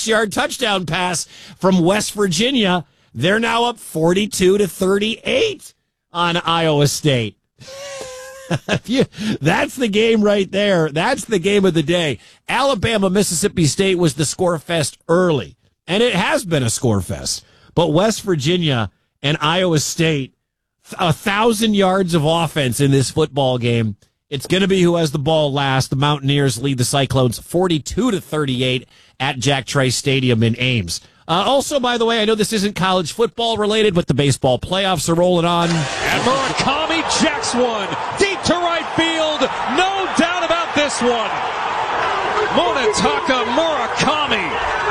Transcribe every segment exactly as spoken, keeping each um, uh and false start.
forty-six-yard touchdown pass from West Virginia. They're now up forty-two to thirty-eight on Iowa State. That's the game right there. That's the game of the day. Alabama, Mississippi State was the score fest early, and it has been a score fest. But West Virginia and Iowa State, a thousand yards of offense in this football game. It's going to be who has the ball last. The Mountaineers lead the Cyclones forty-two to thirty-eight at Jack Trice Stadium in Ames. Uh, also, by the way, I know this isn't college football related, but the baseball playoffs are rolling on. And Murakami jacks one deep to right field. No doubt about this one. Munetaka Murakami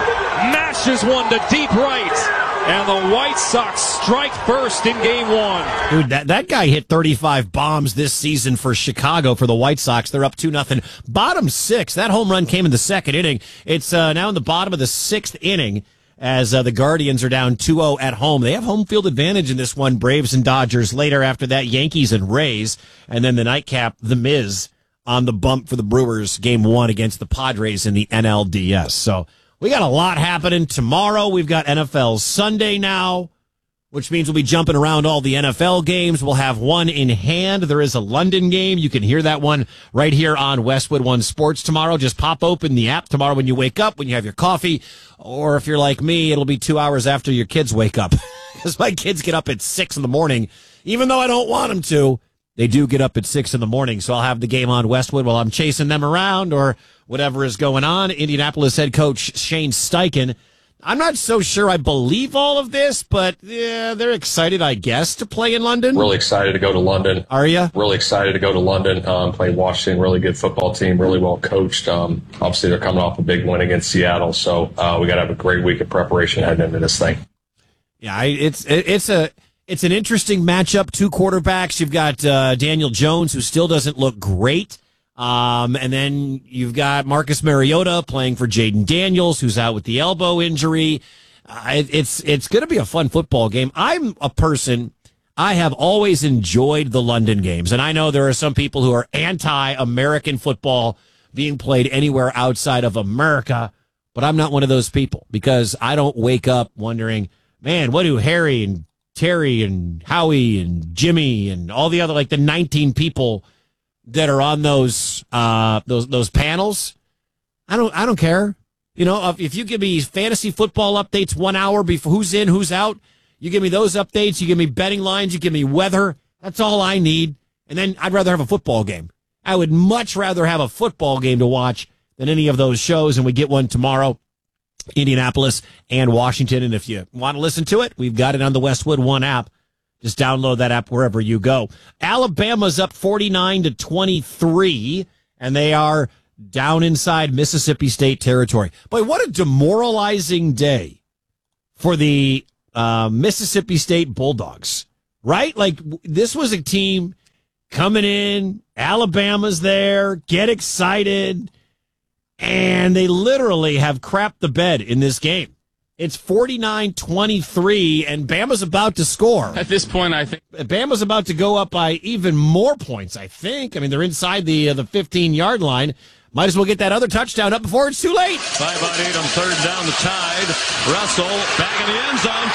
mashes one to deep right. And the White Sox strike first in game one. Dude, that, that guy hit thirty-five bombs this season for Chicago for the White Sox. They're up two nothing. Bottom six. That home run came in the second inning. It's uh, now in the bottom of the sixth inning as uh, the Guardians are down two oh at home. They have home field advantage in this one, Braves and Dodgers. Later after that, Yankees and Rays. And then the nightcap, The Miz on the bump for the Brewers, game one against the Padres in the N L D S. So we got a lot happening tomorrow. We've got N F L Sunday now, which means we'll be jumping around all the N F L games. We'll have one in hand. There is a London game. You can hear that one right here on Westwood One Sports tomorrow. Just pop open the app tomorrow when you wake up, when you have your coffee, or if you're like me, it'll be two hours after your kids wake up. Because my kids get up at six in the morning, even though I don't want them to. They do get up at six in the morning, so I'll have the game on Westwood while I'm chasing them around or whatever is going on. Indianapolis head coach Shane Steichen. I'm not so sure I believe all of this, but yeah, they're excited, I guess, to play in London. Really excited to go to London. Are you? Really excited to go to London, um, play Washington, really good football team, really well coached. Um, obviously, they're coming off a big win against Seattle, so uh, we got to have a great week of preparation heading into this thing. Yeah, it's it's a... It's an interesting matchup, two quarterbacks. You've got uh, Daniel Jones, who still doesn't look great. Um, and then you've got Marcus Mariota playing for Jaden Daniels, who's out with the elbow injury. Uh, it, it's it's going to be a fun football game. I'm a person, I have always enjoyed the London games. And I know there are some people who are anti-American football being played anywhere outside of America, but I'm not one of those people because I don't wake up wondering, man, what do Harry and Terry and Howie and Jimmy and all the other, like the nineteen people that are on those uh, those those panels. I don't I don't care. You know, if, if you give me fantasy football updates one hour before who's in, who's out, you give me those updates. You give me betting lines. You give me weather. That's all I need. And then I'd rather have a football game. I would much rather have a football game to watch than any of those shows. And we get one tomorrow. Indianapolis and Washington. And if you want to listen to it, we've got it on the Westwood One app. Just download that app wherever you go. Alabama's up forty-nine to twenty-three, and they are down inside Mississippi State territory. Boy, what a demoralizing day for the uh, Mississippi State Bulldogs, right? Like, this was a team coming in, Alabama's there, get excited, and they literally have crapped the bed in this game. It's forty-nine twenty-three, and Bama's about to score. At this point, I think Bama's about to go up by even more points, I think. I mean, they're inside the uh, the fifteen-yard line. Might as well get that other touchdown up before it's too late. Five on eight on third down, the Tide. Russell back in the end zone.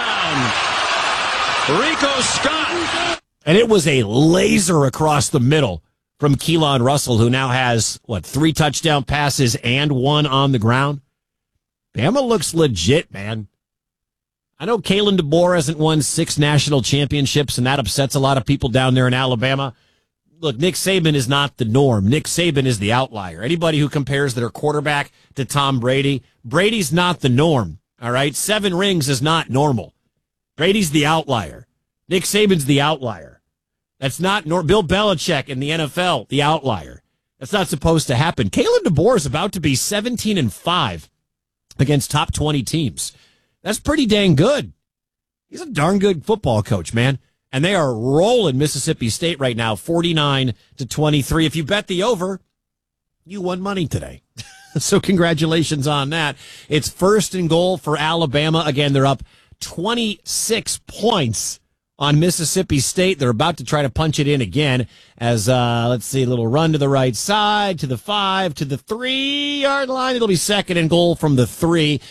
Touchdown. Rico Scott. And it was a laser across the middle from Keelan Russell, who now has, what, three touchdown passes and one on the ground. Bama looks legit, man. I know Kalen DeBoer hasn't won six national championships, and that upsets a lot of people down there in Alabama. Look, Nick Saban is not the norm. Nick Saban is the outlier. Anybody who compares their quarterback to Tom Brady, Brady's not the norm, all right? Seven rings is not normal. Brady's the outlier. Nick Saban's the outlier. That's not nor Bill Belichick in the N F L, the outlier. That's not supposed to happen. Kalen DeBoer is about to be seventeen and five against top twenty teams. That's pretty dang good. He's a darn good football coach, man. And they are rolling Mississippi State right now, forty-nine to twenty-three. If you bet the over, you won money today. So congratulations on that. It's first and goal for Alabama. Again, they're up twenty-six points on Mississippi State. They're about to try to punch it in again as, uh, let's see, a little run to the right side, to the five, to the three-yard line. It'll be second and goal from the three.